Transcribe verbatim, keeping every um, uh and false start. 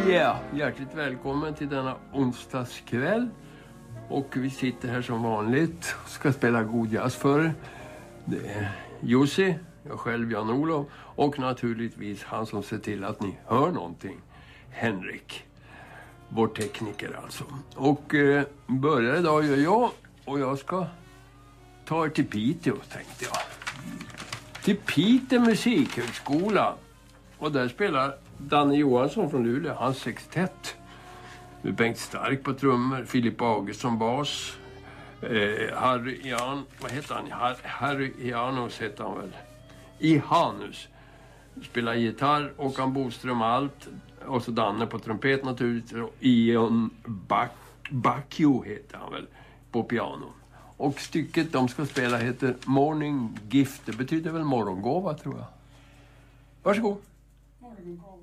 Ja, hjärtligt välkommen till denna onsdagskväll. Och vi sitter här som vanligt och ska spela god jazz för er. Det är Jussi, jag själv Jan-Olof och naturligtvis han som ser till att ni hör någonting, Henrik. Vår tekniker alltså. Och eh, börjar idag gör jag och jag ska ta er till Piteå tänkte jag. Till Piteå musikhögskola. Och där spelar Danne Johansson från Luleå, hans sextett. Med Bengt Stark på trummor, Filip Augustsson bas. Eh, Harry Jan, vad heter han? Har, Harry Janus heter han väl. I Hanus. Spelar gitarr, Håkan Boström allt. Och så Danne på trumpet naturligtvis. Och Ion Bacchio heter han väl på piano. Och stycket de ska spela heter Morning Gift. Det betyder väl morgongåva tror jag. Varsågod. Morgongåva.